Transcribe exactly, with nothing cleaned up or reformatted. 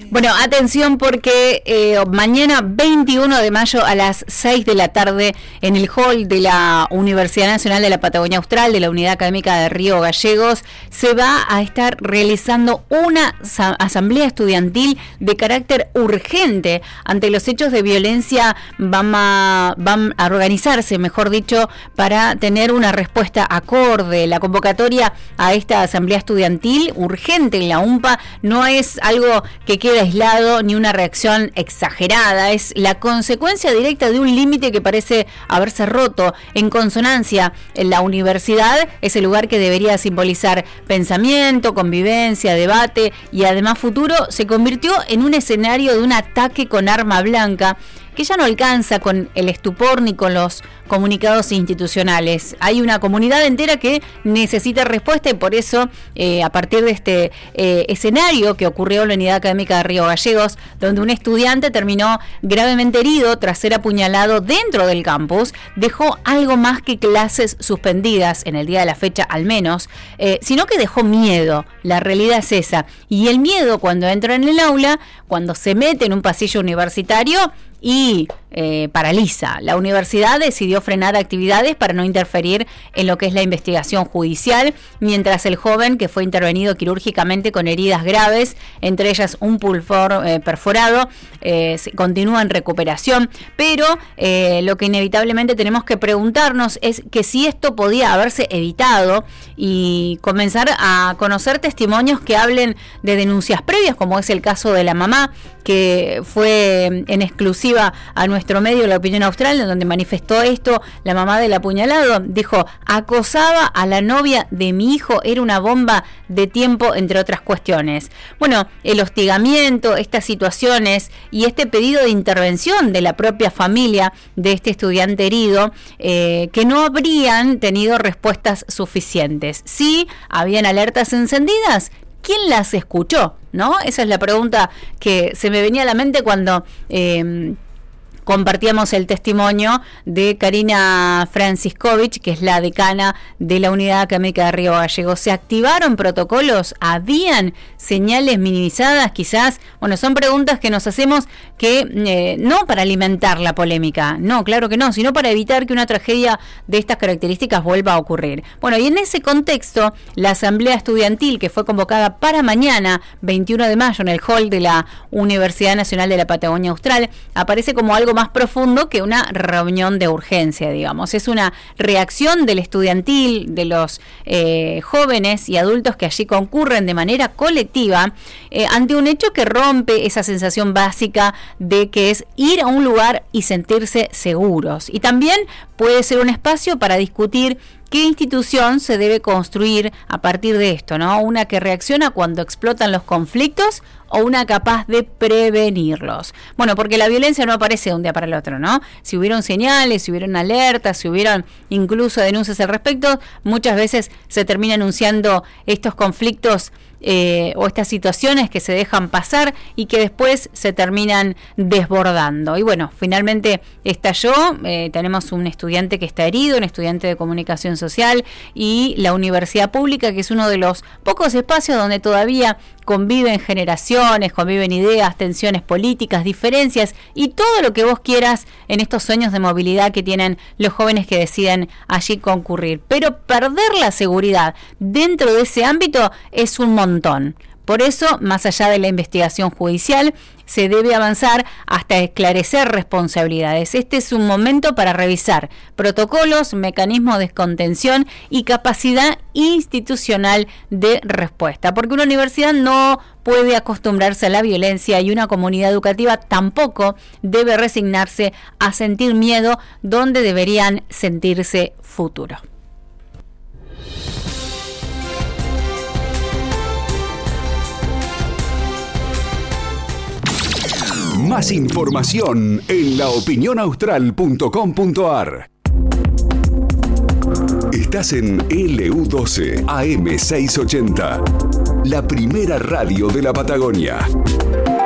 Bueno, atención porque eh, mañana veintiuno de mayo a las seis de la tarde en el hall de la Universidad Nacional de la Patagonia Austral, de la Unidad Académica de Río Gallegos, se va a estar realizando una asamblea estudiantil de carácter urgente ante los hechos de violencia. Van a, van a organizarse, mejor dicho, para tener una respuesta acorde. La convocatoria a esta asamblea estudiantil urgente en la U M P A no es algo que quede aislado ni una reacción exagerada, es la consecuencia directa de un límite que parece haberse roto. En consonancia, en la universidad es el lugar que debería simbolizar pensamiento, convivencia, debate y además futuro, se convirtió en un escenario de un ataque con arma blanca que ya no alcanza con el estupor ni con los comunicados institucionales. Hay una comunidad entera que necesita respuesta y por eso, eh, a partir de este eh, escenario que ocurrió en la Unidad Académica de Río Gallegos, donde un estudiante terminó gravemente herido tras ser apuñalado dentro del campus, dejó algo más que clases suspendidas, en el día de la fecha al menos, eh, sino que dejó miedo. La realidad es esa. Y el miedo, cuando entra en el aula, cuando se mete en un pasillo universitario, y eh, paraliza. La universidad decidió frenar actividades para no interferir en lo que es la investigación judicial, mientras el joven, que fue intervenido quirúrgicamente con heridas graves, entre ellas un pulmón eh, perforado, eh, continúa en recuperación. Pero eh, lo que inevitablemente tenemos que preguntarnos es que si esto podía haberse evitado y comenzar a conocer testimonios que hablen de denuncias previas, como es el caso de la mamá, que fue en exclusiva a nuestro medio La Opinión Austral, en donde manifestó esto. La mamá del apuñalado dijo: acosaba a la novia de mi hijo, era una bomba de tiempo, entre otras cuestiones. Bueno, el hostigamiento, estas situaciones y este pedido de intervención de la propia familia de este estudiante herido, eh, que no habrían tenido respuestas suficientes. Sí, habían alertas encendidas. ¿Quién las escuchó? ¿No? Esa es la pregunta que se me venía a la mente cuando eh, compartíamos el testimonio de Karina Franciscovich, que es la decana de la Unidad Académica de Río Gallegos. ¿Se activaron protocolos? ¿Habían señales minimizadas quizás? Bueno, son preguntas que nos hacemos que eh, no para alimentar la polémica, no, claro que no, sino para evitar que una tragedia de estas características vuelva a ocurrir. Bueno, y en ese contexto, la asamblea estudiantil que fue convocada para mañana, veintiuno de mayo, en el hall de la Universidad Nacional de la Patagonia Austral, aparece como algo más profundo que una reunión de urgencia, digamos. Es una reacción del estudiantil, de los eh, jóvenes y adultos que allí concurren de manera colectiva eh, ante un hecho que rompe esa sensación básica de que es ir a un lugar y sentirse seguros. Y también puede ser un espacio para discutir qué institución se debe construir a partir de esto, ¿no? Una que reacciona cuando explotan los conflictos o una capaz de prevenirlos. Bueno, porque la violencia no aparece de un día para el otro, ¿no? Si hubieron señales, si hubieron alertas, si hubieron incluso denuncias al respecto, muchas veces se termina anunciando estos conflictos Eh, o estas situaciones que se dejan pasar y que después se terminan desbordando. Y bueno, finalmente estalló, eh, tenemos un estudiante que está herido, un estudiante de comunicación social, y la universidad pública, que es uno de los pocos espacios donde todavía conviven generaciones, conviven ideas, tensiones políticas, diferencias y todo lo que vos quieras en estos sueños de movilidad que tienen los jóvenes que deciden allí concurrir. Pero perder la seguridad dentro de ese ámbito es un montón. Por eso, más allá de la investigación judicial, se debe avanzar hasta esclarecer responsabilidades. Este es un momento para revisar protocolos, mecanismos de contención y capacidad institucional de respuesta, porque una universidad no puede acostumbrarse a la violencia y una comunidad educativa tampoco debe resignarse a sentir miedo donde deberían sentirse futuro. Más información en la opinión austral punto com punto a r. Estás en L U doce A M seiscientos ochenta, la primera radio de la Patagonia.